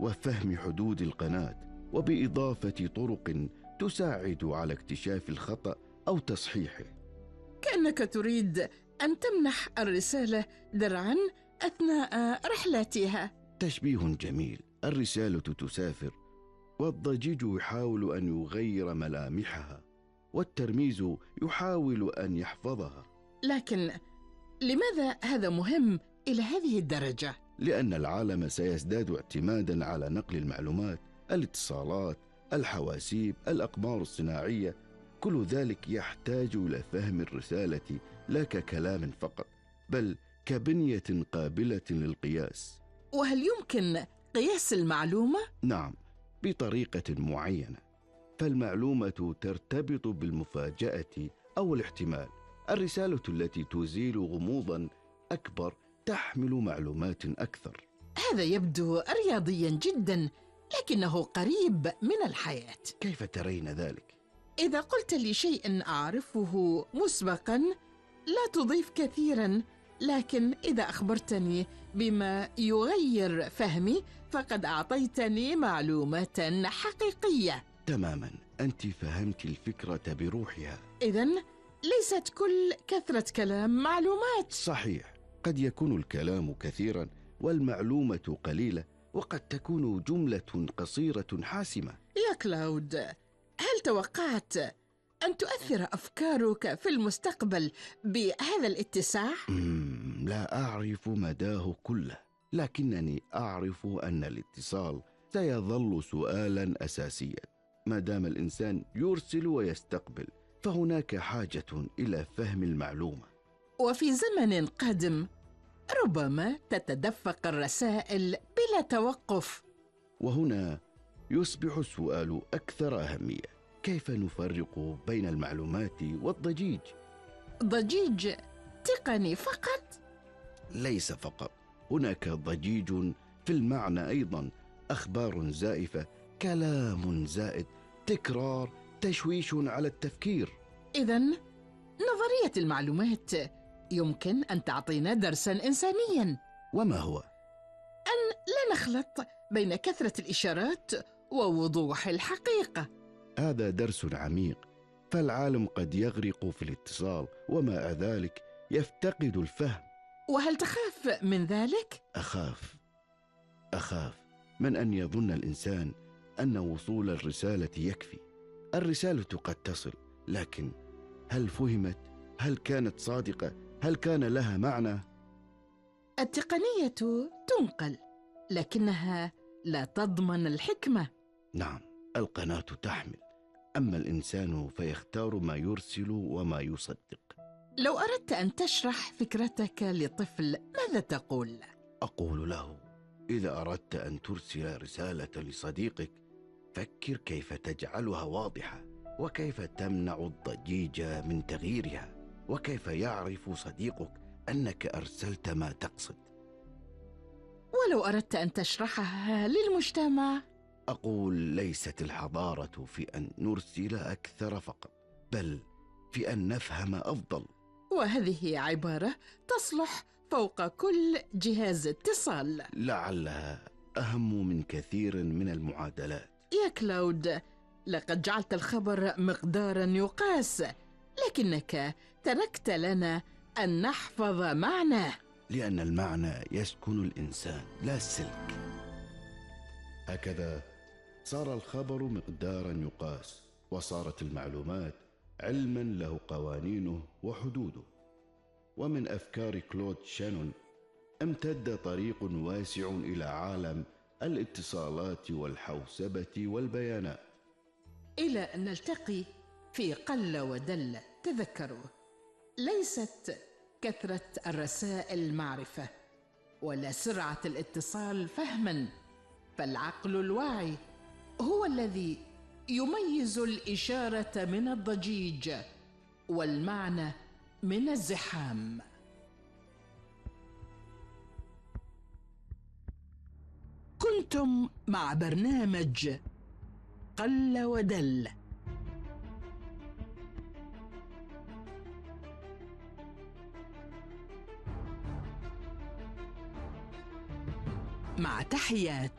وفهم حدود القناة، وبإضافة طرق تساعد على اكتشاف الخطأ أو تصحيحه. كأنك تريد أن تمنح الرسالة درعاً أثناء رحلتها. تشبيه جميل. الرسالة تسافر، والضجيج يحاول أن يغير ملامحها، والترميز يحاول أن يحفظها. لكن لماذا هذا مهم إلى هذه الدرجة؟ لأن العالم سيزداد اعتماداً على نقل المعلومات، الاتصالات، الحواسيب، الأقمار الصناعية. كل ذلك يحتاج إلى فهم الرسالة لا ككلام فقط، بل كبنية قابلة للقياس. وهل يمكن قياس المعلومة؟ نعم، بطريقة معينة. فالمعلومة ترتبط بالمفاجأة أو الاحتمال. الرسالة التي تزيل غموضاً أكبر تحمل معلومات أكثر. هذا يبدو رياضياً جداً، لكنه قريب من الحياة. كيف ترين ذلك؟ إذا قلت لي شيء أعرفه مسبقاً لا تضيف كثيراً، لكن إذا أخبرتني بما يغير فهمي فقد أعطيتني معلومة حقيقية. تماماً، أنت فهمت الفكرة بروحها. إذن ليست كل كثرة كلام معلومات. صحيح، قد يكون الكلام كثيراً والمعلومة قليلة، وقد تكون جملة قصيرة حاسمة. يا كلاود، هل توقعت أن تؤثر أفكارك في المستقبل بهذا الاتساع؟ لا أعرف مداه كله، لكنني أعرف أن الاتصال سيظل سؤالاً أساسياً. ما دام الإنسان يرسل ويستقبل، فهناك حاجة إلى فهم المعلومة. وفي زمن قادم ربما تتدفق الرسائل بلا توقف. وهنا يصبح السؤال أكثر أهمية: كيف نفرق بين المعلومات والضجيج؟ ضجيج تقني فقط؟ ليس فقط، هناك ضجيج في المعنى أيضا. أخبار زائفة، كلام زائد، تكرار، تشويش على التفكير. إذن نظرية المعلومات يمكن أن تعطينا درساً إنسانياً. وما هو؟ أن لا نخلط بين كثرة الإشارات ووضوح الحقيقة. هذا درس عميق، فالعالم قد يغرق في الاتصال، ومع ذلك يفتقد الفهم. وهل تخاف من ذلك؟ أخاف من أن يظن الإنسان أن وصول الرسالة يكفي. الرسالة قد تصل، لكن هل فهمت؟ هل كانت صادقة؟ هل كان لها معنى؟ التقنية تنقل، لكنها لا تضمن الحكمة. نعم، القناة تحمل، أما الإنسان فيختار ما يرسل وما يصدق. لو أردت أن تشرح فكرتك لطفل ماذا تقول؟ أقول له: إذا أردت أن ترسل رسالة لصديقك، فكر كيف تجعلها واضحة، وكيف تمنع الضجيج من تغييرها، وكيف يعرف صديقك أنك أرسلت ما تقصد. ولو أردت أن تشرحها للمجتمع؟ أقول: ليست الحضارة في أن نرسل أكثر فقط، بل في أن نفهم أفضل. وهذه عبارة تصلح فوق كل جهاز اتصال. لعلها أهم من كثير من المعادلات. يا كلاود، لقد جعلت الخبر مقداراً يقاس، لكنك تركت لنا أن نحفظ معناه. لأن المعنى يسكن الإنسان لا السلك. هكذا صار الخبر مقداراً يقاس، وصارت المعلومات علماً له قوانينه وحدوده. ومن أفكار كلود شانون امتد طريق واسع إلى عالم الاتصالات والحوسبة والبيانات. إلى أن نلتقي في قل ودل. تذكروا، ليست كثرة الرسائل معرفة، ولا سرعة الاتصال فهماً، فالعقل الواعي هو الذي يميز الإشارة من الضجيج والمعنى من الزحام. كنتم مع برنامج قل ودل، مع تحيات